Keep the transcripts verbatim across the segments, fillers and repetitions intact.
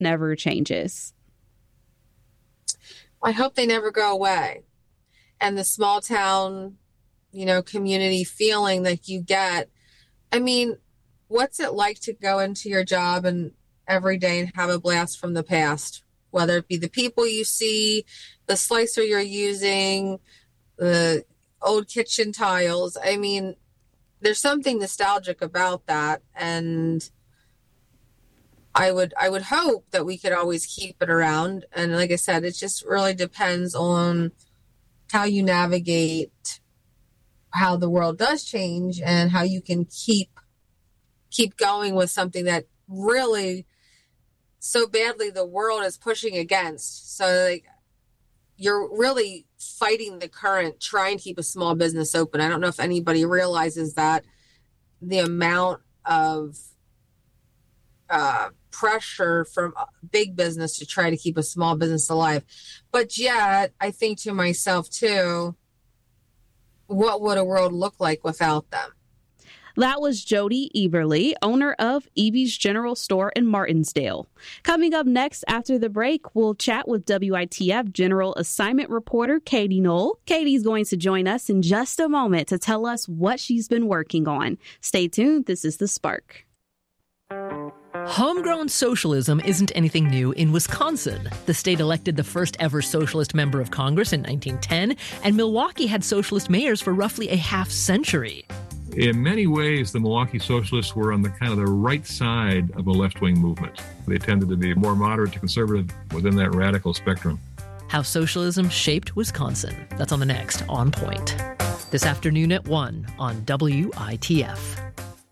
never changes. I hope they never go away. And the small town, you know, community feeling that you get. I mean, what's it like to go into your job and every day and have a blast from the past? Whether it be the people you see, the slicer you're using, the old kitchen tiles. I mean, there's something nostalgic about that. And I would I would hope that we could always keep it around. And like I said, it just really depends on how you navigate how the world does change and how you can keep keep going with something that really so badly the world is pushing against. So like you're really fighting the current, trying to keep a small business open. I don't know if anybody realizes that the amount of uh, pressure from big business to try to keep a small business alive. But yet, I think to myself too, what would a world look like without them? That was Jody Eberly, owner of Eby's General Store in Martinsdale. Coming up next after the break, we'll chat with W I T F General Assignment Reporter Katie Knoll. Katie's going to join us in just a moment to tell us what she's been working on. Stay tuned. This is The Spark. Homegrown socialism isn't anything new in Wisconsin. The state elected the first ever socialist member of Congress in nineteen ten, and Milwaukee had socialist mayors for roughly a half century. In many ways, the Milwaukee Socialists were on the kind of the right side of a left-wing movement. They tended to be more moderate to conservative within that radical spectrum. How socialism shaped Wisconsin. That's on the next On Point. This afternoon at one on W I T F.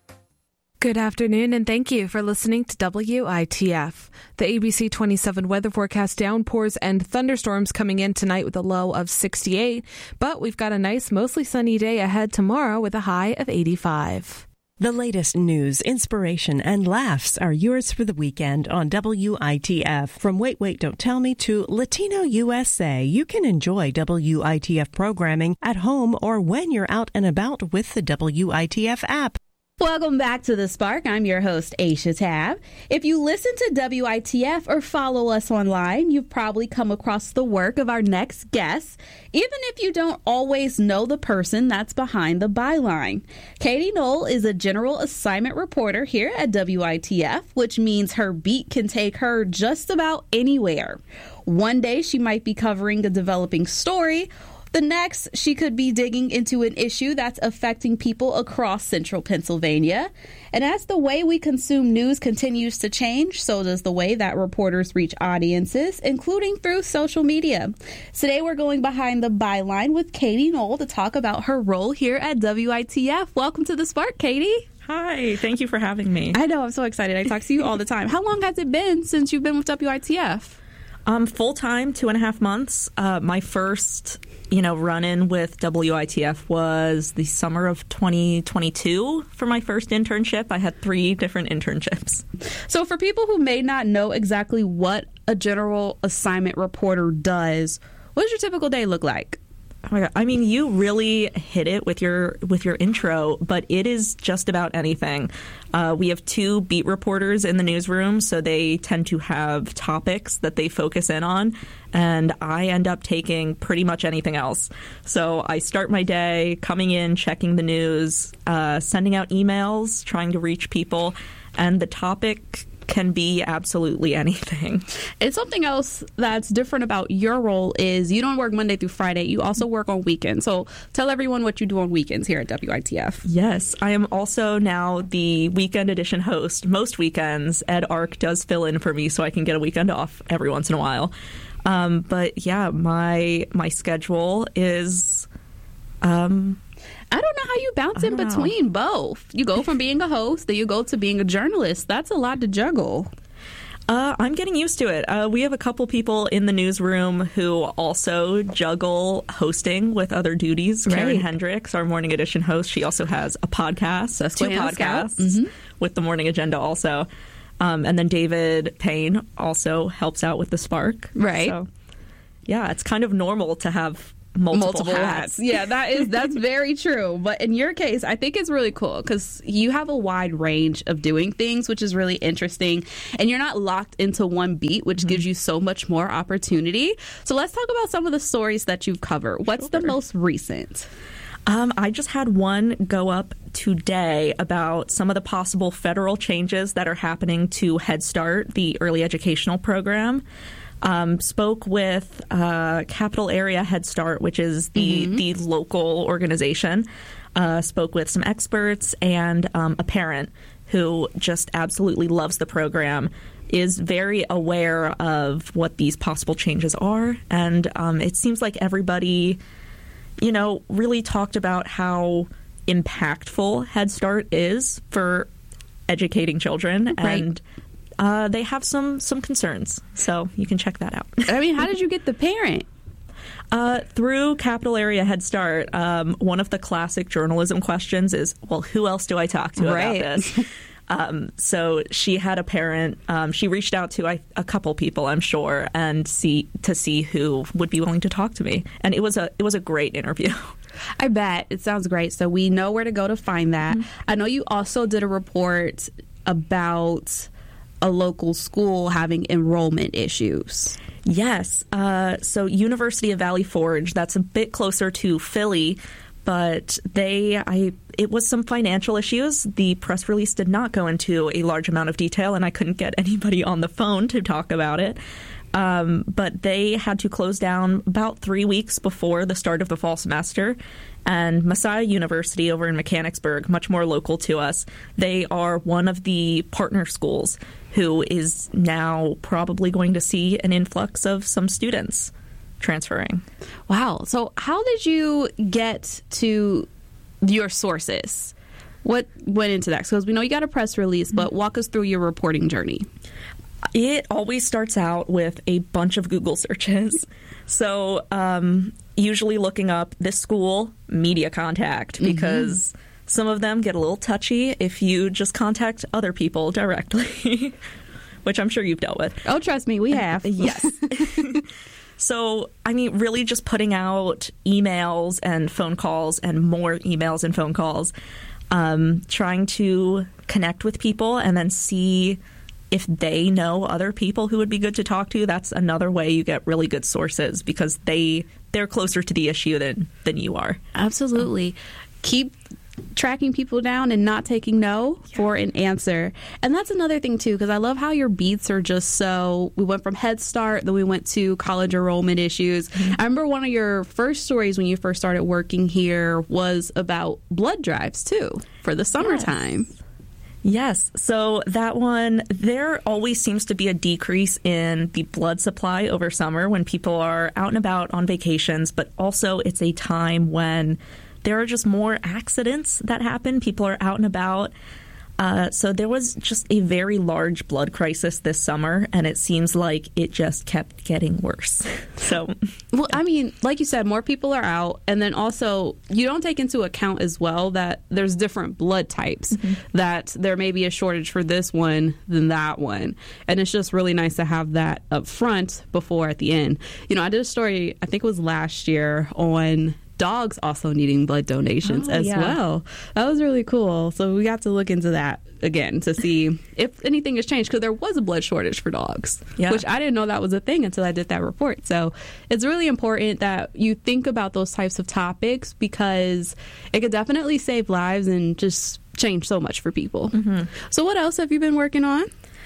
Good afternoon, and thank you for listening to W I T F. The A B C twenty-seven weather forecast: downpours and thunderstorms coming in tonight with a low of sixty-eight, but we've got a nice, mostly sunny day ahead tomorrow with a high of eighty-five. The latest news, inspiration, and laughs are yours for the weekend on W I T F. From Wait, Wait, Don't Tell Me to Latino U S A, you can enjoy W I T F programming at home or when you're out and about with the W I T F app. Welcome back to The Spark. I'm your host, Aisha Tab. If you listen to W I T F or follow us online, you've probably come across the work of our next guest, even if you don't always know the person that's behind the byline. Katie Knoll is a general assignment reporter here at W I T F, which means her beat can take her just about anywhere. One day she might be covering a developing story. The next, she could be digging into an issue that's affecting people across central Pennsylvania. And as the way we consume news continues to change, so does the way that reporters reach audiences, including through social media. Today, we're going behind the byline with Katie Knoll to talk about her role here at W I T F. Welcome to The Spark, Katie. Hi, thank you for having me. I know, I'm so excited. I talk to you all the time. How long has it been since you've been with W I T F? Um, full-time, two and a half months. Uh, my first, you know, run-in with W I T F was the summer of twenty twenty-two for my first internship. I had three different internships. So for people who may not know exactly what a general assignment reporter does, what does your typical day look like? Oh my God. I mean, you really hit it with your with your intro, but it is just about anything. Uh, we have two beat reporters in the newsroom, so they tend to have topics that they focus in on, and I end up taking pretty much anything else. So I start my day coming in, checking the news, uh, sending out emails, trying to reach people, and the topic can be absolutely anything. And something else that's different about your role is you don't work Monday through Friday. You also work on weekends. So tell everyone what you do on weekends here at W I T F. Yes, I am also now the weekend edition host. Most weekends, Ed Ark does fill in for me so I can get a weekend off every once in a while. Um, but yeah, my my schedule is... Um, I don't know how you bounce in between know. both. You go from being a host, then you go to being a journalist. That's a lot to juggle. Uh, I'm getting used to it. Uh, we have a couple people in the newsroom who also juggle hosting with other duties. Right. Karen Hendricks, our morning edition host, she also has a podcast, That's two podcasts mm-hmm. with the Morning Agenda also. Um, and then David Payne also helps out with The Spark. Right. So, yeah, it's kind of normal to have multiple, multiple hats. hats. Yeah, that is that's very true. But in your case, I think it's really cool because you have a wide range of doing things, which is really interesting. And you're not locked into one beat, which mm-hmm. gives you so much more opportunity. So let's talk about some of the stories that you've covered. What's sure. the most recent? Um, I just had one go up today about some of the possible federal changes that are happening to Head Start, the early educational program. Um, spoke with uh, Capital Area Head Start, which is the, mm-hmm. the local organization. Uh, spoke with some experts and um, a parent who just absolutely loves the program, is very aware of what these possible changes are. And um, it seems like everybody, you know, really talked about how impactful Head Start is for educating children. Right. And Uh, they have some some concerns, so you can check that out. I mean, how did you get the parent? Uh, through Capital Area Head Start. Um, one of the classic journalism questions is, well, who else do I talk to right. about this? um, so she had a parent. Um, she reached out to I, a couple people, I'm sure, and see to see who would be willing to talk to me. And it was a it was a great interview. I bet. It sounds great. So we know where to go to find that. Mm-hmm. I know you also did a report about a local school having enrollment issues. Yes. Uh, so University of Valley Forge, that's a bit closer to Philly, but they, I, it was some financial issues. The press release did not go into a large amount of detail, and I couldn't get anybody on the phone to talk about it. Um, but they had to close down about three weeks before the start of the fall semester. And Messiah University over in Mechanicsburg, much more local to us, they are one of the partner schools who is now probably going to see an influx of some students transferring. Wow. So how did you get to your sources? What went into that? Because we know you got a press release, but walk us through your reporting journey. It always starts out with a bunch of Google searches. So um, usually looking up this school, media contact, because mm-hmm. some of them get a little touchy if you just contact other people directly, which I'm sure you've dealt with. Oh, trust me, we have. Yes. So, I mean, really just putting out emails and phone calls and more emails and phone calls, um, trying to connect with people and then see if they know other people who would be good to talk to. That's another way you get really good sources because they, they're closer to the issue than, than you are. Absolutely. Keep tracking people down and not taking no yeah. for an answer. And that's another thing, too, because I love how your beats are just so... We went from Head Start, then we went to college enrollment issues. Mm-hmm. I remember one of your first stories when you first started working here was about blood drives, too, for the summertime. Yes. Yes. So that one, there always seems to be a decrease in the blood supply over summer when people are out and about on vacations, but also it's a time when there are just more accidents that happen. People are out and about. Uh, so there was just a very large blood crisis this summer, and it seems like it just kept getting worse. So, well, yeah. I mean, like you said, more people are out, and then also you don't take into account as well that there's different blood types, mm-hmm. that there may be a shortage for this one than that one. And it's just really nice to have that up front before at the end. You know, I did a story, I think it was last year, on dogs also needing blood donations oh, as yeah. well. That was really cool. So we got to look into that again to see if anything has changed, because there was a blood shortage for dogs, yeah. which I didn't know that was a thing until I did that report. So it's really important that you think about those types of topics because it could definitely save lives and just change so much for people. Mm-hmm. So what else have you been working on?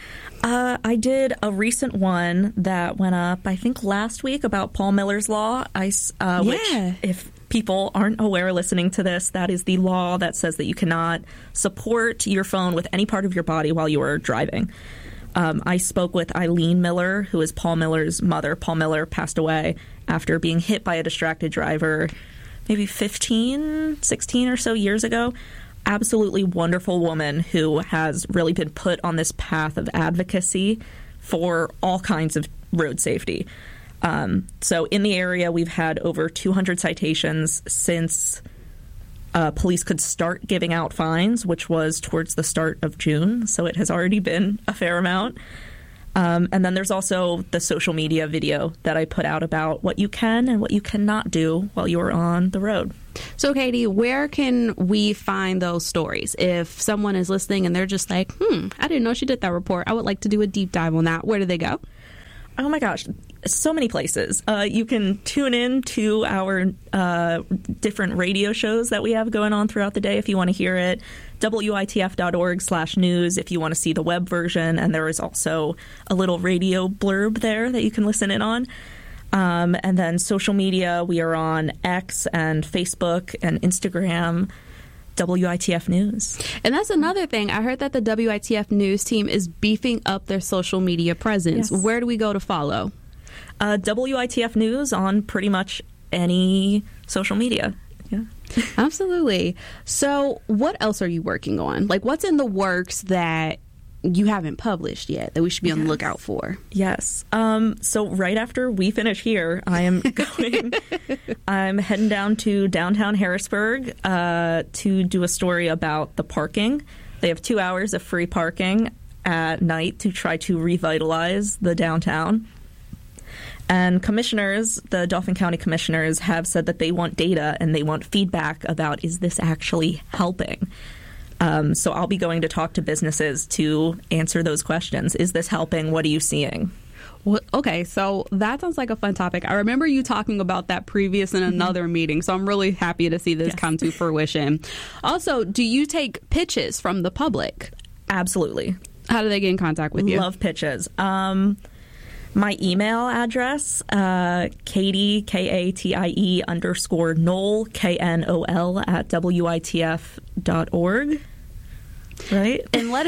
Uh, I did a recent one that went up, I think, last week about Paul Miller's Law, I, uh, yeah. which, if people aren't aware listening to this, that is the law that says that you cannot support your phone with any part of your body while you are driving. Um, I spoke with Eileen Miller, who is Paul Miller's mother. Paul Miller passed away after being hit by a distracted driver maybe fifteen, sixteen or so years ago. Absolutely wonderful woman who has really been put on this path of advocacy for all kinds of road safety. Um, so in the area, we've had over two hundred citations since uh, police could start giving out fines, which was towards the start of June. So it has already been a fair amount. Um, and then there's also the social media video that I put out about what you can and what you cannot do while you are on the road. So, Katie, where can we find those stories? If someone is listening and they're just like, hmm, I didn't know she did that report. I would like to do a deep dive on that. Where do they go? Oh, my gosh. So many places. Uh, you can tune in to our uh, different radio shows that we have going on throughout the day if you want to hear it. W I T F dot org slash news if you want to see the web version. And there is also a little radio blurb there that you can listen in on. Um, and then social media, we are on X and Facebook and Instagram, W I T F News. And that's another thing. I heard that the W I T F News team is beefing up their social media presence. Yes. Where do we go to follow? Uh, W I T F News on pretty much any social media. Yeah. Absolutely. So what else are you working on? Like, what's in the works that you haven't published yet that we should be on yes. the lookout for? Yes. Um, so right after we finish here, I am going, I'm heading down to downtown Harrisburg uh, to do a story about the parking. They have two hours of free parking at night to try to revitalize the downtown. And commissioners, the Dauphin County commissioners, have said that they want data and they want feedback about, is this actually helping? Um, so I'll be going to talk to businesses to answer those questions. Is this helping? What are you seeing? Well, okay, so that sounds like a fun topic. I remember you talking about that previous in another mm-hmm. meeting, so I'm really happy to see this yes. come to fruition. Also, do you take pitches from the public? Absolutely. How do they get in contact with you? Love pitches. Um, my email address, uh, Katie, K A T I E underscore Knoll, K N O L, at W I T F dot org. Right? And let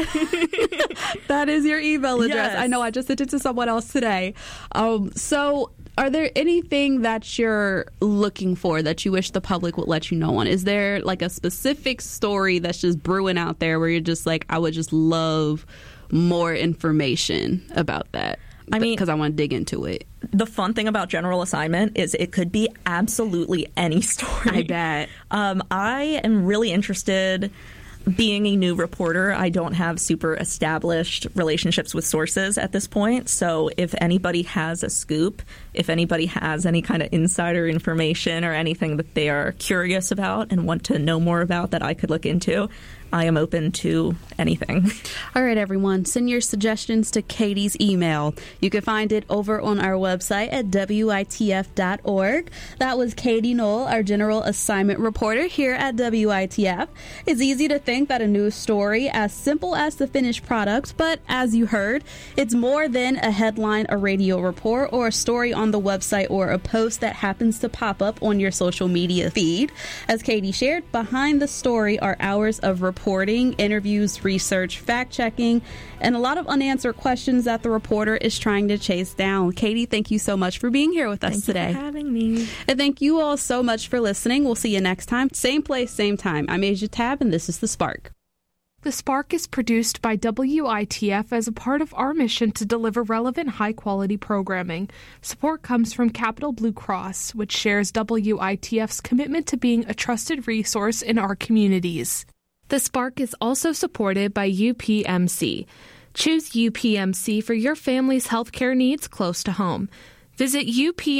that is your email address. Yes. I know I just sent it to someone else today. Um, so are there anything that you're looking for that you wish the public would let you know on? Is there like a specific story that's just brewing out there where you're just like, I would just love more information about that? I mean, because I want to dig into it. The fun thing about General Assignment is it could be absolutely any story. I bet. Um, I am really interested. Being a new reporter, I don't have super established relationships with sources at this point. So if anybody has a scoop, if anybody has any kind of insider information or anything that they are curious about and want to know more about that I could look into, I am open to anything. All right, everyone. Send your suggestions to Katie's email. You can find it over on our website at W I T F dot org. That was Katie Knoll, our general assignment reporter here at W I T F. It's easy to think that a news story as simple as the finished product, but as you heard, it's more than a headline, a radio report, or a story on the website or a post that happens to pop up on your social media feed. As Katie shared, behind the story are hours of reporting. Reporting, interviews, research, fact-checking, and a lot of unanswered questions that the reporter is trying to chase down. Katie, thank you so much for being here with us thank today. Thank you for having me. And thank you all so much for listening. We'll see you next time. Same place, same time. I'm Asia Tab, and this is The Spark. The Spark is produced by W I T F as a part of our mission to deliver relevant, high-quality programming. Support comes from Capital Blue Cross, which shares W I T F's commitment to being a trusted resource in our communities. The Spark is also supported by U P M C. Choose U P M C for your family's healthcare needs close to home. Visit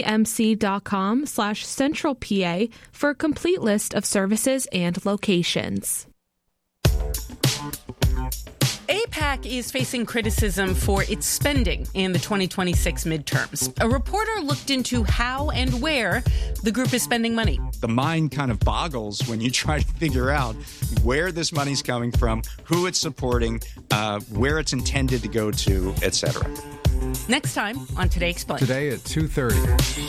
upmc.com slash central PA for a complete list of services and locations. AIPAC is facing criticism for its spending in the twenty twenty-six midterms. A reporter looked into how and where the group is spending money. The mind kind of boggles when you try to figure out where this money's coming from, who it's supporting, uh, where it's intended to go to, et cetera. Next time on Today Explained. Today at two thirty.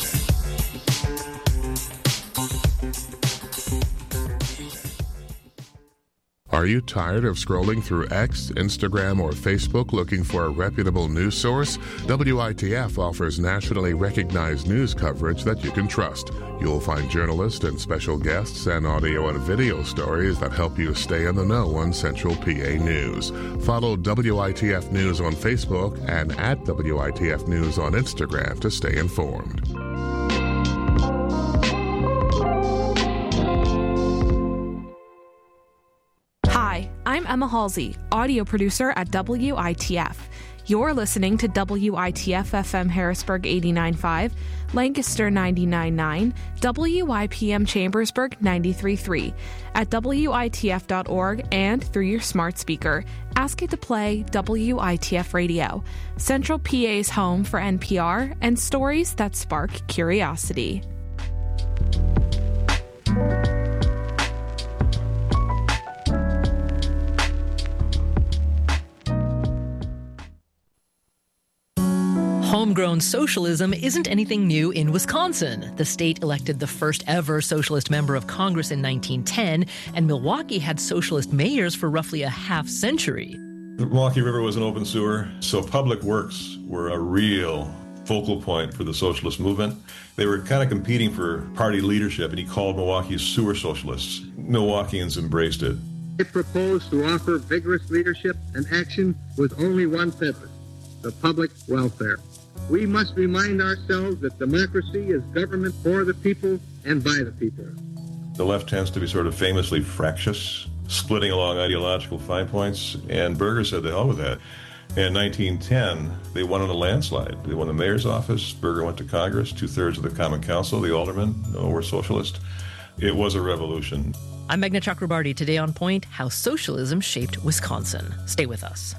Are you tired of scrolling through X, Instagram, or Facebook looking for a reputable news source? W I T F offers nationally recognized news coverage that you can trust. You'll find journalists and special guests and audio and video stories that help you stay in the know on Central P A News. Follow W I T F News on Facebook and at W I T F News on Instagram to stay informed. I'm Emma Halsey, audio producer at W I T F. You're listening to W I T F F M Harrisburg eighty-nine point five, Lancaster ninety-nine point nine, W I P M Chambersburg ninety-three point three, at W I T F dot org and through your smart speaker. Ask it to play W I T F Radio, Central P A's home for N P R and stories that spark curiosity. Homegrown socialism isn't anything new in Wisconsin. The state elected the first ever socialist member of Congress in nineteen ten, and Milwaukee had socialist mayors for roughly a half century. The Milwaukee River was an open sewer, so public works were a real focal point for the socialist movement. They were kind of competing for party leadership, and he called Milwaukee's sewer socialists. Milwaukeeans embraced it. It proposed to offer vigorous leadership and action with only one purpose: the public welfare. We must remind ourselves that democracy is government for the people and by the people. The left tends to be sort of famously fractious, splitting along ideological fine points, and Berger said the hell with that. In nineteen ten, they won on a landslide. They won the mayor's office. Berger went to Congress. Two-thirds of the Common Council, the aldermen, oh, were socialist. It was a revolution. I'm Meghna Chakrabarty. Today on Point, how socialism shaped Wisconsin. Stay with us.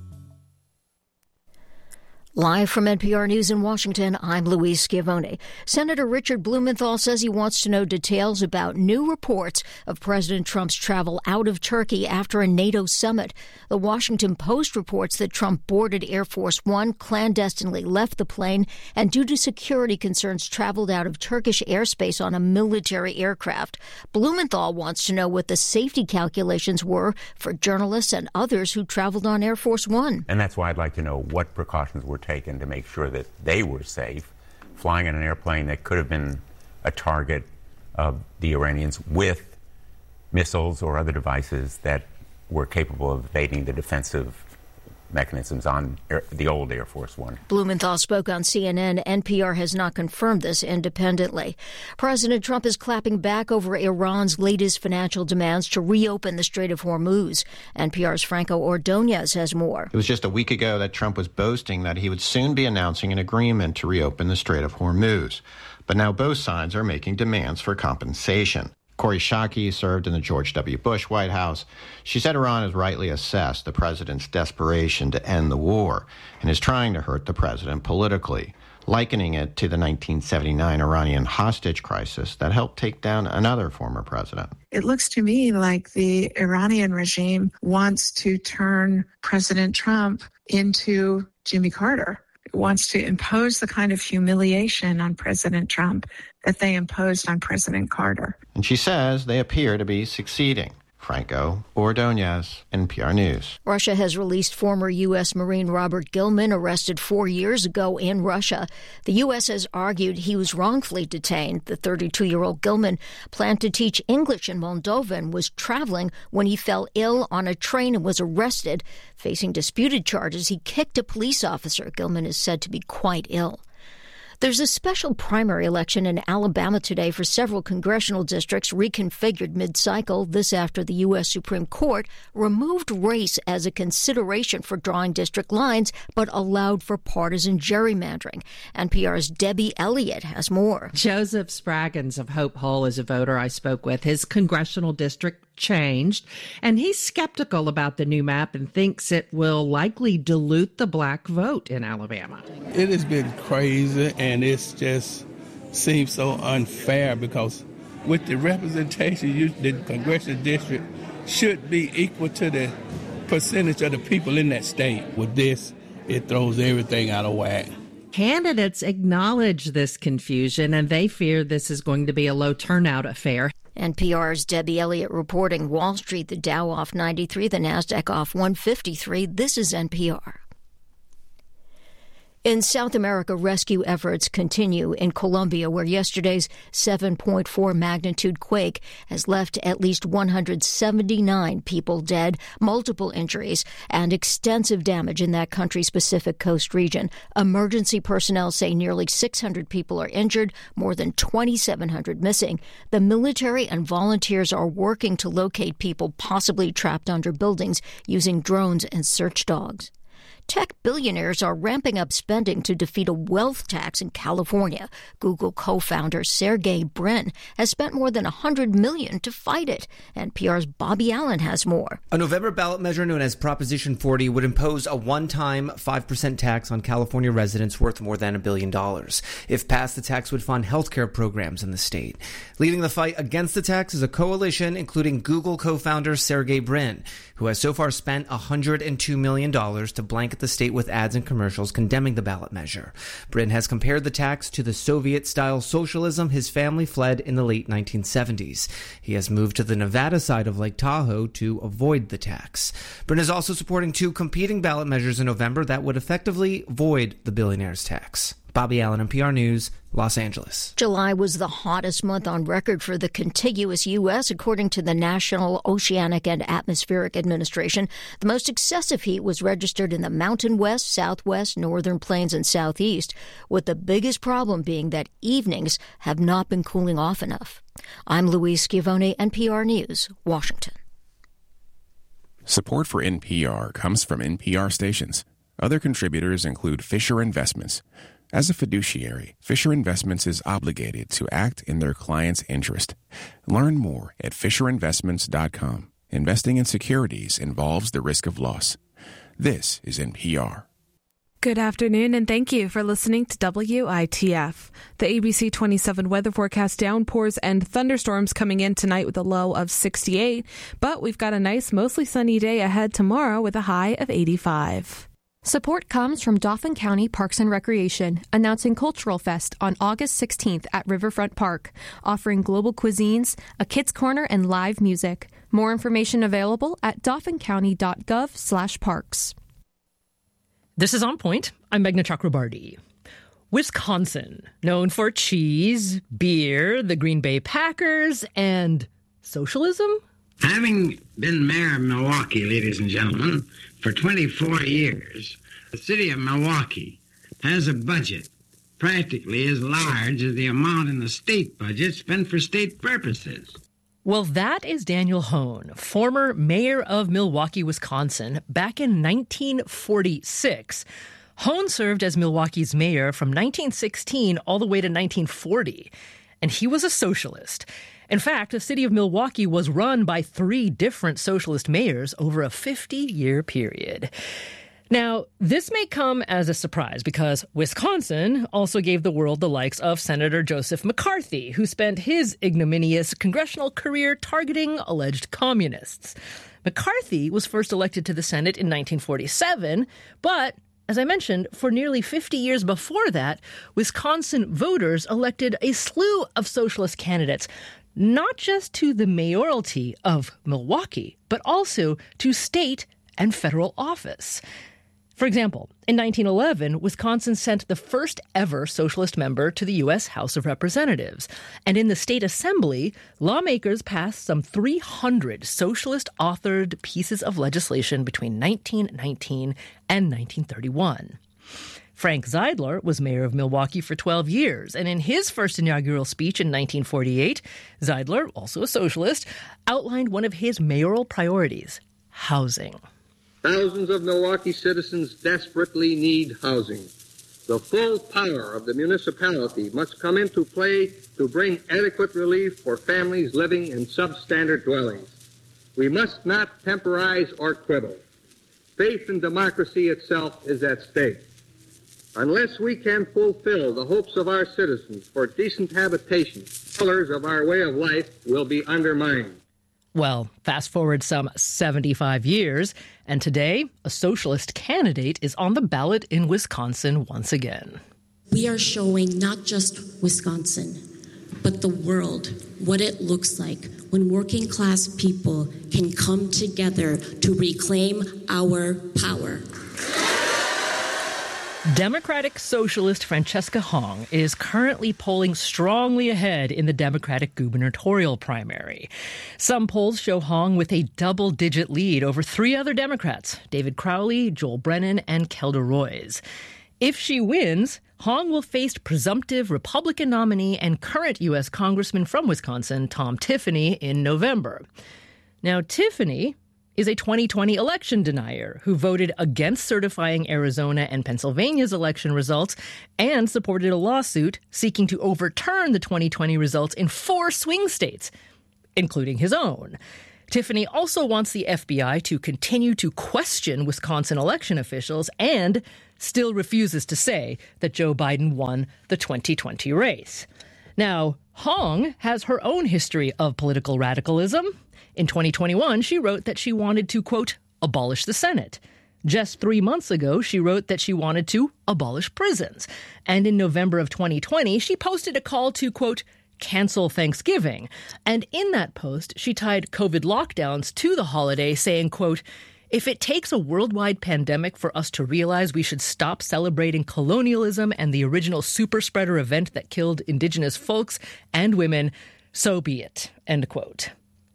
Live from N P R News in Washington, I'm Louise Schiavone. Senator Richard Blumenthal says he wants to know details about new reports of President Trump's travel out of Turkey after a NATO summit. The Washington Post reports that Trump boarded Air Force One, clandestinely left the plane, and due to security concerns traveled out of Turkish airspace on a military aircraft. Blumenthal wants to know what the safety calculations were for journalists and others who traveled on Air Force One. And that's why I'd like to know what precautions were taken to make sure that they were safe, flying in an airplane that could have been a target of the Iranians with missiles or other devices that were capable of evading the defensive mechanisms on air, the old Air Force One. Blumenthal spoke on C N N. N P R has not confirmed this independently. President Trump is clapping back over Iran's latest financial demands to reopen the Strait of Hormuz. N P R's Franco Ordonez has more. It was just a week ago that Trump was boasting that he would soon be announcing an agreement to reopen the Strait of Hormuz. But now both sides are making demands for compensation. Kori Schake served in the George W. Bush White House. She said Iran has rightly assessed the president's desperation to end the war and is trying to hurt the president politically, likening it to the nineteen seventy-nine Iranian hostage crisis that helped take down another former president. It looks to me like the Iranian regime wants to turn President Trump into Jimmy Carter. It wants to impose the kind of humiliation on President Trump that they imposed on President Carter. And she says they appear to be succeeding. Franco Ordonez, N P R News. Russia has released former U S Marine Robert Gilman, arrested four years ago in Russia. The U S has argued he was wrongfully detained. The thirty-two-year-old Gilman planned to teach English in Moldova and was traveling when he fell ill on a train and was arrested. Facing disputed charges, he kicked a police officer. Gilman is said to be quite ill. There's a special primary election in Alabama today for several congressional districts reconfigured mid-cycle. This after the U S Supreme Court removed race as a consideration for drawing district lines, but allowed for partisan gerrymandering. N P R's Debbie Elliott has more. Joseph Spraggins of Hope Hull is a voter I spoke with. His congressional district changed, and he's skeptical about the new map and thinks it will likely dilute the black vote in Alabama. It has been crazy, and it's just seems so unfair because with the representation, you, the congressional district should be equal to the percentage of the people in that state. With this, it throws everything out of whack. Candidates acknowledge this confusion, and they fear this is going to be a low turnout affair. N P R's Debbie Elliott reporting. Wall Street, the Dow off ninety-three, the NASDAQ off one fifty-three. This is N P R. In South America, rescue efforts continue in Colombia, where yesterday's seven point four magnitude quake has left at least one hundred seventy-nine people dead, multiple injuries, and extensive damage in that country's Pacific Coast region. Emergency personnel say nearly six hundred people are injured, more than twenty-seven hundred missing. The military and volunteers are working to locate people possibly trapped under buildings using drones and search dogs. Tech billionaires are ramping up spending to defeat a wealth tax in California. Google co-founder Sergey Brin has spent more than one hundred million dollars to fight it. N P R's Bobby Allen has more. A November ballot measure known as Proposition forty would impose a one-time five percent tax on California residents worth more than a billion dollars. If passed, the tax would fund healthcare programs in the state. Leading the fight against the tax is a coalition including Google co-founder Sergey Brin, who has so far spent one hundred two million dollars to blanket the state with ads and commercials condemning the ballot measure. Brin has compared the tax to the Soviet-style socialism his family fled in the late nineteen seventies. He has moved to the Nevada side of Lake Tahoe to avoid the tax. Brin is also supporting two competing ballot measures in November that would effectively void the billionaire's tax. Bobby Allen, N P R News, Los Angeles. July was the hottest month on record for the contiguous U S, according to the National Oceanic and Atmospheric Administration. The most excessive heat was registered in the Mountain West, Southwest, Northern Plains, and Southeast, with the biggest problem being that evenings have not been cooling off enough. I'm Louise Schiavone, N P R News, Washington. Support for N P R comes from N P R stations. Other contributors include Fisher Investments. As a fiduciary, Fisher Investments is obligated to act in their client's interest. Learn more at fisher investments dot com. Investing in securities involves the risk of loss. This is N P R. Good afternoon, and thank you for listening to W I T F. The A B C twenty-seven weather forecast: downpours and thunderstorms coming in tonight with a low of sixty-eight, but we've got a nice, mostly sunny day ahead tomorrow with a high of eighty-five. Support comes from Dauphin County Parks and Recreation, announcing Cultural Fest on August sixteenth at Riverfront Park, offering global cuisines, a kids' corner, and live music. More information available at dauphin county dot gov slash parks. This is On Point. I'm Meghna Chakrabarti. Wisconsin, known for cheese, beer, the Green Bay Packers, and socialism? Having been mayor of Milwaukee, ladies and gentlemen, for twenty-four years, the city of Milwaukee has a budget practically as large as the amount in the state budget spent for state purposes. Well, that is Daniel Hoan, former mayor of Milwaukee, Wisconsin, back in nineteen forty-six. Hoan served as Milwaukee's mayor from nineteen sixteen all the way to nineteen forty, and he was a socialist. In fact, the city of Milwaukee was run by three different socialist mayors over a fifty-year period. Now, this may come as a surprise because Wisconsin also gave the world the likes of Senator Joseph McCarthy, who spent his ignominious congressional career targeting alleged communists. McCarthy was first elected to the Senate in nineteen forty-seven, but as I mentioned, for nearly fifty years before that, Wisconsin voters elected a slew of socialist candidates, not just to the mayoralty of Milwaukee, but also to state and federal office. For example, in nineteen eleven, Wisconsin sent the first ever socialist member to the U S House of Representatives. And in the state assembly, lawmakers passed some three hundred socialist-authored pieces of legislation between nineteen nineteen and nineteen thirty-one. Frank Zeidler was mayor of Milwaukee for twelve years, and in his first inaugural speech in nineteen forty-eight, Zeidler, also a socialist, outlined one of his mayoral priorities: housing. Thousands of Milwaukee citizens desperately need housing. The full power of the municipality must come into play to bring adequate relief for families living in substandard dwellings. We must not temporize or quibble. Faith in democracy itself is at stake. Unless we can fulfill the hopes of our citizens for decent habitation, pillars of our way of life will be undermined. Well, fast forward some seventy-five years, and today, a socialist candidate is on the ballot in Wisconsin once again. We are showing not just Wisconsin, but the world what it looks like when working class people can come together to reclaim our power. Democratic socialist Francesca Hong is currently polling strongly ahead in the Democratic gubernatorial primary. Some polls show Hong with a double-digit lead over three other Democrats, David Crowley, Joel Brennan, and Kelda Roys. If she wins, Hong will face presumptive Republican nominee and current U S Congressman from Wisconsin, Tom Tiffany, in November. Now, Tiffany is a twenty twenty election denier who voted against certifying Arizona and Pennsylvania's election results and supported a lawsuit seeking to overturn the twenty twenty results in four swing states, including his own. Tiffany also wants the F B I to continue to question Wisconsin election officials and still refuses to say that Joe Biden won the twenty twenty race. Now, Hong has her own history of political radicalism. In twenty twenty-one, she wrote that she wanted to, quote, abolish the Senate. Just three months ago, she wrote that she wanted to abolish prisons. And in November of twenty twenty, she posted a call to, quote, cancel Thanksgiving. And in that post, she tied COVID lockdowns to the holiday, saying, quote, if it takes a worldwide pandemic for us to realize we should stop celebrating colonialism and the original super spreader event that killed indigenous folks and women, so be it, end quote.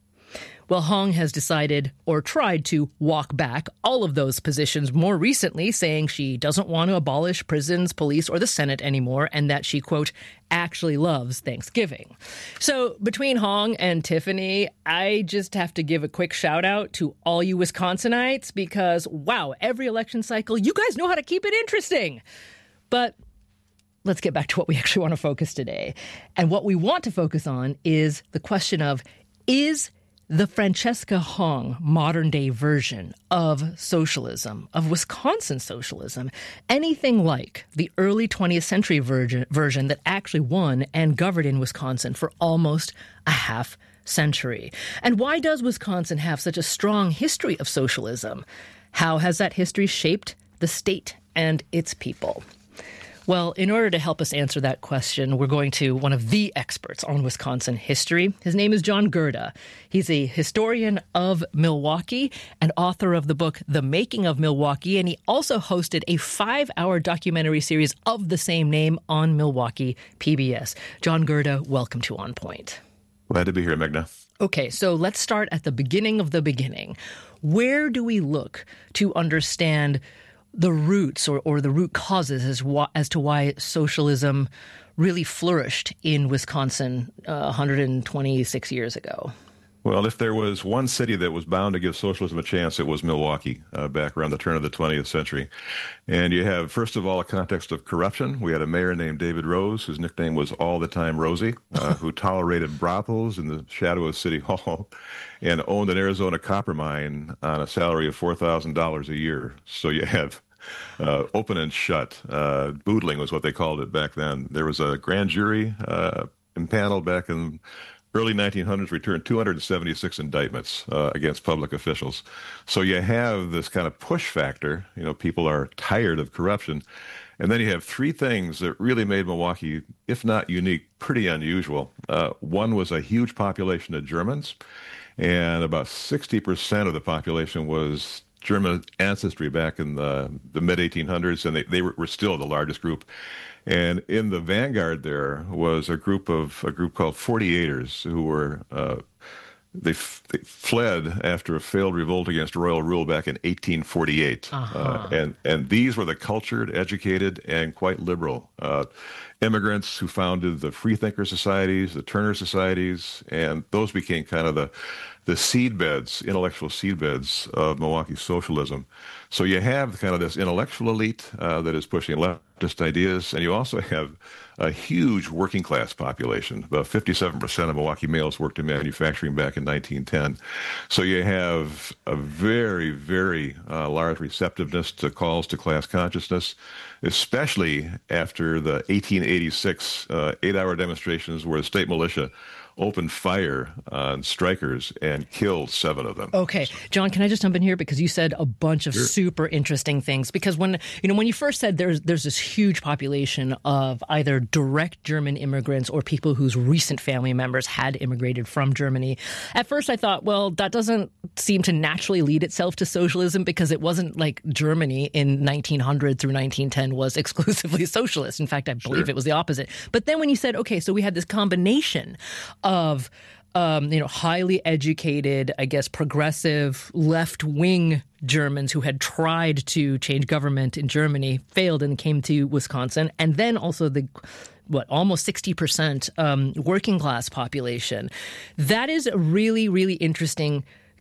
Well, Hong has decided or tried to walk back all of those positions more recently, saying she doesn't want to abolish prisons, police, or the Senate anymore, and that she, quote, actually loves Thanksgiving. So between Hong and Tiffany, I just have to give a quick shout out to all you Wisconsinites because, wow, every election cycle, you guys know how to keep it interesting. But let's get back to what we actually want to focus today. And what we want to focus on is the question of, is the Francesca Hong modern-day version of socialism, of Wisconsin socialism, anything like the early twentieth century version, version that actually won and governed in Wisconsin for almost a half century? And why does Wisconsin have such a strong history of socialism? How has that history shaped the state and its people? Well, in order to help us answer that question, we're going to one of the experts on Wisconsin history. His name is John Gerda. He's a historian of Milwaukee and author of the book The Making of Milwaukee, and he also hosted a five-hour documentary series of the same name on Milwaukee P B S. John Gerda, welcome to On Point. Glad to be here, Megna. Okay, so let's start at the beginning of the beginning. Where do we look to understand the roots or, or the root causes as, wa- as to why socialism really flourished in Wisconsin uh, one hundred twenty-six years ago? Well, if there was one city that was bound to give socialism a chance, it was Milwaukee uh, back around the turn of the twentieth century. And you have, first of all, a context of corruption. We had a mayor named David Rose, whose nickname was All the Time Rosie, uh, who tolerated brothels in the shadow of City Hall and owned an Arizona copper mine on a salary of four thousand dollars a year. So you have uh, open and shut. Uh, boodling was what they called it back then. There was a grand jury uh, impaneled back in early nineteen hundreds, returned two hundred seventy-six indictments uh, against public officials. So you have this kind of push factor. You know, people are tired of corruption. And then you have three things that really made Milwaukee, if not unique, pretty unusual. Uh, one was a huge population of Germans, and about sixty percent of the population was German ancestry back in the, the mid eighteen hundreds, and they, they were, were still the largest group. And in the vanguard there was a group of a group called forty-eighters who were uh, they, f- they fled after a failed revolt against royal rule back in eighteen forty-eight, uh-huh. uh, and and these were the cultured, educated, and quite liberal uh, immigrants who founded the Freethinker societies, the Turner societies, and those became kind of the the seedbeds, intellectual seedbeds of Milwaukee socialism. So you have kind of this intellectual elite uh, that is pushing leftist ideas, and you also have a huge working class population. About fifty-seven percent of Milwaukee males worked in manufacturing back in nineteen ten. So you have a very, very uh, large receptiveness to calls to class consciousness, especially after the eighteen eighty-six uh, eight-hour demonstrations where the state militia opened fire on strikers and killed seven of them. Okay. John, can I just jump in here? Because you said a bunch of Sure. super interesting things. Because when, you know, when you first said there's there's this huge population of either direct German immigrants or people whose recent family members had immigrated from Germany, at first I thought, well, that doesn't seem to naturally lead itself to socialism because it wasn't like Germany in nineteen hundred through nineteen ten was exclusively socialist. In fact, I believe Sure. it was the opposite. But then when you said, okay, so we had this combination of um, you know, highly educated, I guess, progressive left-wing Germans who had tried to change government in Germany, failed, and came to Wisconsin, and then also the what almost sixty percent um, working class population. That is a really, really interesting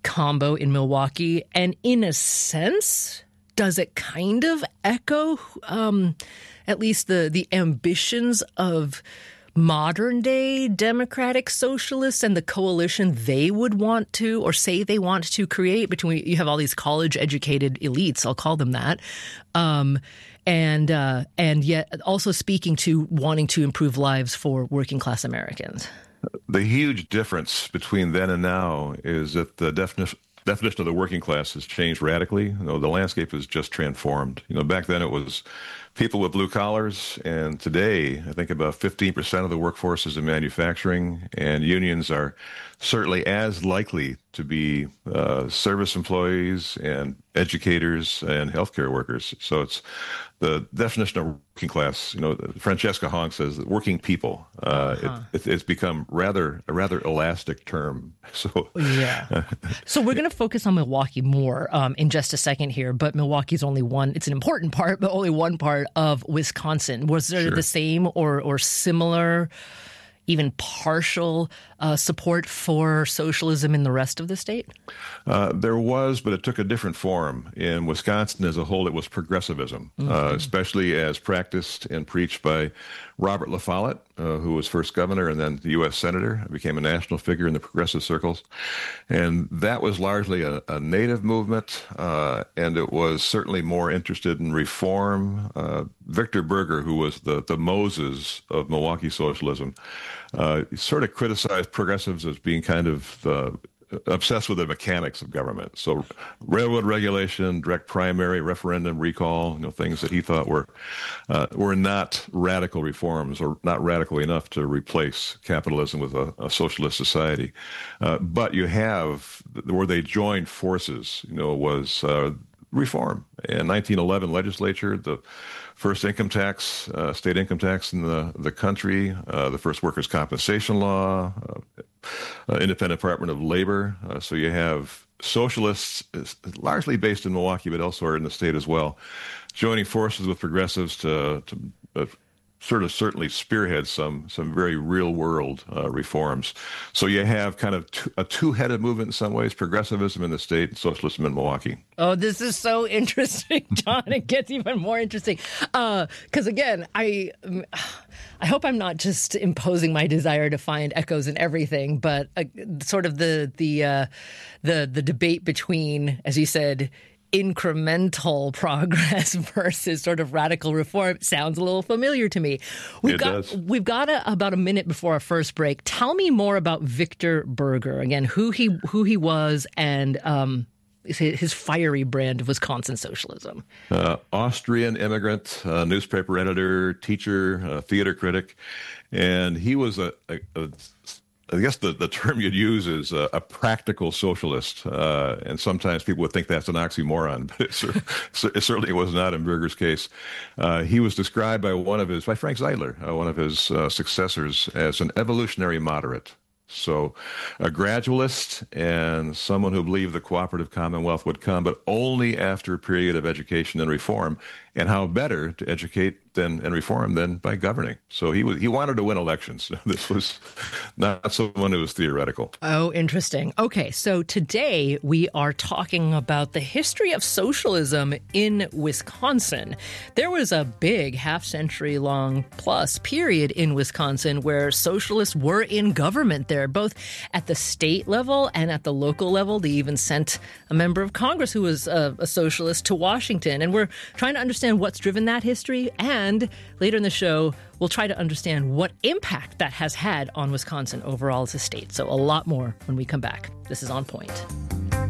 combo in Milwaukee. And in a sense, does it kind of echo um, at least the, the ambitions of modern day democratic socialists and the coalition they would want to, or say they want to create between, you have all these college educated elites, I'll call them that, um, and uh, and yet also speaking to wanting to improve lives for working class Americans? The huge difference between then and now is that the definition definition of the working class has changed radically. You know, the landscape has just transformed. You know, back then it was people with blue collars, and today I think about fifteen percent of the workforce is in manufacturing, and unions are certainly as likely to be uh, service employees and educators and healthcare workers. So it's the definition of working class. You know, Francesca Hong says that working people. Uh, uh-huh. it, it, it's become rather a rather elastic term. So yeah. So we're going to focus on Milwaukee more um, in just a second here. But Milwaukee's only one. It's an important part, but only one part of Wisconsin. Was there sure. the same or or similar, even partial uh, support for socialism in the rest of the state? Uh, there was, but it took a different form. In Wisconsin as a whole, it was progressivism, mm-hmm. uh, especially as practiced and preached by Robert La Follette, uh, who was first governor and then the U S senator, became a national figure in the progressive circles. And that was largely a, a native movement, uh, and it was certainly more interested in reform. Uh, Victor Berger, who was the, the Moses of Milwaukee socialism, uh, sort of criticized progressives as being kind of uh, obsessed with the mechanics of government. So railroad regulation, direct primary, referendum, recall, you know, things that he thought were uh, were not radical reforms or not radical enough to replace capitalism with a, a socialist society. Uh, but you have, where they joined forces, you know, was uh, reform. In nineteen eleven legislature, the first income tax, uh, state income tax in the, the country, uh, the first workers' compensation law, uh, uh, independent Department of Labor. Uh, so you have socialists, largely based in Milwaukee, but elsewhere in the state as well, joining forces with progressives to, to uh, sort of certainly spearhead some some very real-world uh, reforms. So you have kind of t- a two-headed movement in some ways, progressivism in the state and socialism in Milwaukee. Oh, this is so interesting, John. It gets even more interesting. Because, uh, again, I I hope I'm not just imposing my desire to find echoes in everything, but uh, sort of the, the, uh, the, the debate between, as you said, incremental progress versus sort of radical reform sounds a little familiar to me. We've it got does. we've got a, about a minute before our first break. Tell me more about Victor Berger again, who he who he was, and um, his fiery brand of Wisconsin socialism. Uh, Austrian immigrant, uh, newspaper editor, teacher, uh, theater critic, and he was a, a, a I guess the, the term you'd use is a, a practical socialist, uh, and sometimes people would think that's an oxymoron, but it, cer- it certainly was not in Berger's case. Uh, he was described by one of his, by Frank Zeidler, uh, one of his uh, successors, as an evolutionary moderate. So a gradualist and someone who believed the cooperative commonwealth would come, but only after a period of education and reform. And how better to educate than and reform than by governing. So he was he wanted to win elections. This was not someone who was theoretical. Oh, interesting. Okay, so today we are talking about the history of socialism in Wisconsin. There was a big half-century long plus period in Wisconsin where socialists were in government there, both at the state level and at the local level. They even sent a member of Congress who was a, a socialist to Washington. And we're trying to understand what's driven that history, and later in the show, we'll try to understand what impact that has had on Wisconsin overall as a state. So a lot more when we come back. This is On Point.